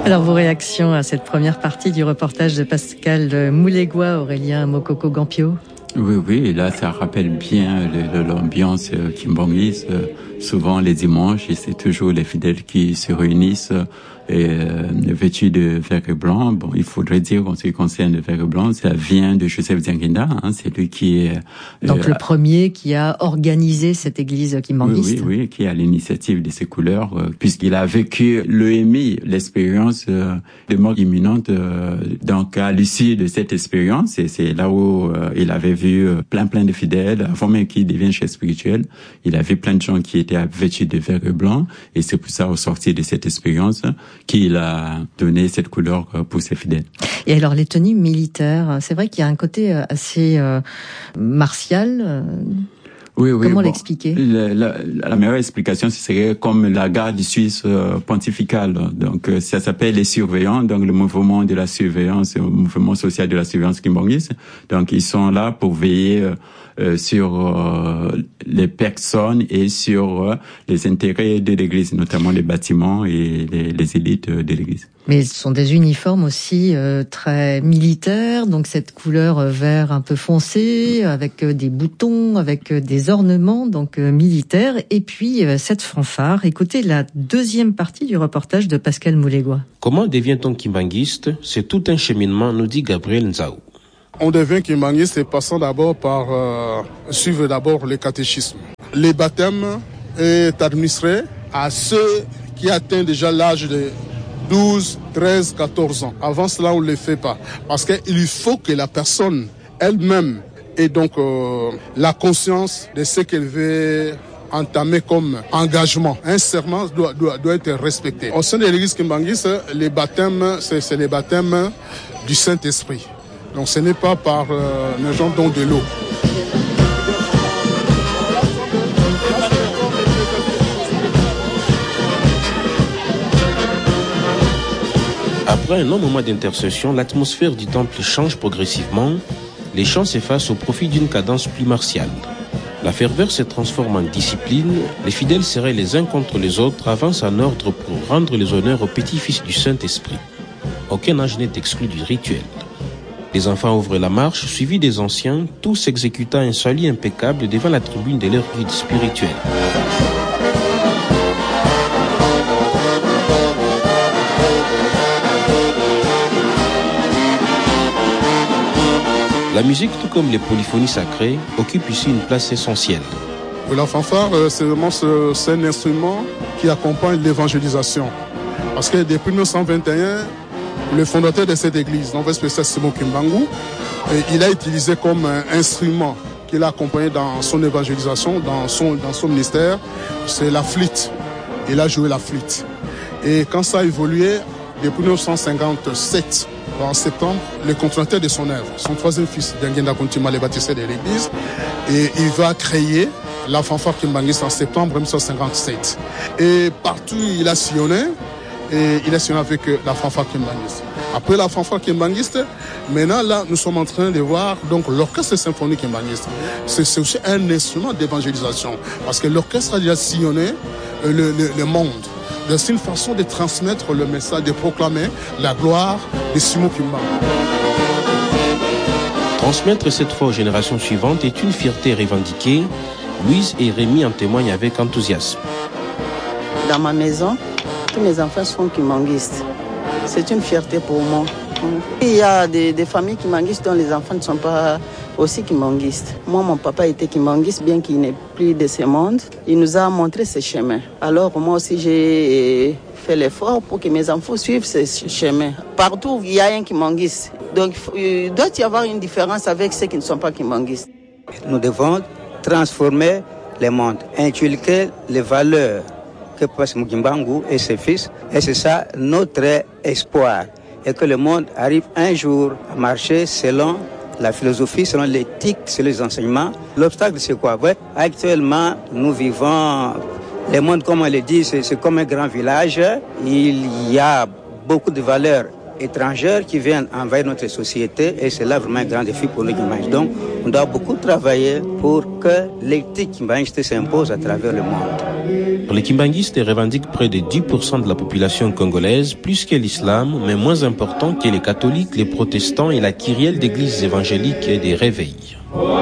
Alors, vos réactions à cette première partie du reportage de Pascal Moulégois, Aurélien Mokoko-Gampio? Oui, là, ça rappelle bien l'ambiance kimbangiste. Souvent, les dimanches, et c'est toujours les fidèles qui se réunissent vêtus de vert et blanc. Bon, il faudrait dire, en ce qui concerne le vert et blanc, ça vient de Joseph Dianguinda, c'est lui qui est... Donc le premier qui a organisé cette église kimbangiste. Oui, qui est à l'initiative de ces couleurs, puisqu'il a vécu l'EMI, l'expérience de mort imminente. Donc, à l'issue de cette expérience, et c'est là où il avait vu plein de fidèles, avant même qu'il devienne chef spirituel, il a vu plein de gens qui étaient vêtus de vert et blanc, et c'est pour ça, au sortir de cette expérience, qu'il a donné cette couleur pour ses fidèles. Et alors, les tenues militaires, c'est vrai qu'il y a un côté assez martial. Oui. Comment l'expliquer? La meilleure explication, ce serait comme la garde suisse pontificale. Donc, ça s'appelle les surveillants, donc le mouvement de la surveillance, le mouvement social de la surveillance kimbangiste. Donc, ils sont là pour veiller sur les personnes et sur les intérêts de l'Église, notamment les bâtiments et les élites de l'Église. Mais ce sont des uniformes aussi très militaires, donc cette couleur vert un peu foncé, avec des boutons, avec des ornements, donc militaires, et puis cette fanfare. Écoutez la deuxième partie du reportage de Pascal Moulégois. Comment devient-on kimbangiste? C'est tout un cheminement, nous dit Gabriel Nzao. On devient kimbangiste en passant d'abord par suivre d'abord le catéchisme. Le baptême est administré à ceux qui atteignent déjà l'âge de 12, 13, 14 ans. Avant cela, on ne le fait pas. Parce qu'il faut que la personne elle-même ait donc la conscience de ce qu'elle veut entamer comme engagement. Un serment doit être respecté. Au sein de l'église kimbangiste, les baptêmes, c'est les baptêmes du Saint-Esprit. Donc ce n'est pas par les gens dont de l'eau. Après un long moment d'intercession, l'atmosphère du temple change progressivement. Les chants s'effacent au profit d'une cadence plus martiale. La ferveur se transforme en discipline. Les fidèles serrés les uns contre les autres avancent en ordre pour rendre les honneurs au petit-fils du Saint-Esprit. Aucun âge n'est exclu du rituel. Les enfants ouvrent la marche, suivis des anciens, tous exécutant un salut impeccable devant la tribune de leur guide spirituel. La musique, tout comme les polyphonies sacrées, occupe ici une place essentielle. La fanfare, c'est un instrument qui accompagne l'évangélisation. Parce que depuis 1921, le fondateur de cette église, l'envoyé spécial Simon Kimbangu, il a utilisé comme instrument qu'il a accompagné dans son évangélisation, dans son ministère, c'est la flûte. Il a joué la flûte. Et quand ça a évolué, depuis 1957, en septembre, le continuateur de son œuvre, son troisième fils, Dianguinda Kuntima, le bâtisseur de l'église, et il va créer la fanfare kimbangiste en septembre 1957. Et partout, il a sillonné. Et il est signé avec la fanfare kimbangiste. Après la fanfare kimbangiste, maintenant là, nous sommes en train de voir donc l'orchestre symphonique kimbangiste. C'est aussi un instrument d'évangélisation parce que l'orchestre a déjà sillonné le monde. C'est une façon de transmettre le message, de proclamer la gloire de Simon Kimbangu. Transmettre cette foi aux générations suivantes est une fierté revendiquée. Louise et Rémi en témoignent avec enthousiasme. Dans ma maison, tous mes enfants sont kimbanguistes. C'est une fierté pour moi. Il y a des familles kimbanguistes dont les enfants ne sont pas aussi kimbanguistes. Moi, mon papa était kimbanguiste, bien qu'il n'est plus de ce monde. Il nous a montré ce chemin. Alors, moi aussi, j'ai fait l'effort pour que mes enfants suivent ce chemin. Partout, il y a un kimbanguiste. Donc, il doit y avoir une différence avec ceux qui ne sont pas kimbanguistes. Nous devons transformer le monde, inculquer les valeurs que passe Kimbangu et ses fils. Et c'est ça notre espoir. Et que le monde arrive un jour à marcher selon la philosophie, selon l'éthique, selon les enseignements. L'obstacle, c'est quoi? Ouais. Actuellement, nous vivons, le monde, comme on le dit, c'est comme un grand village. Il y a beaucoup de valeurs étrangères qui viennent envahir notre société et c'est là vraiment un grand défi pour nous Kimbanguistes. Donc, on doit beaucoup travailler pour que l'éthique Kimbanguiste s'impose à travers le monde. Les kimbanguistes revendiquent près de 10% de la population congolaise, plus que l'islam, mais moins important que les catholiques, les protestants et la kyrielle d'églises évangéliques et des réveils.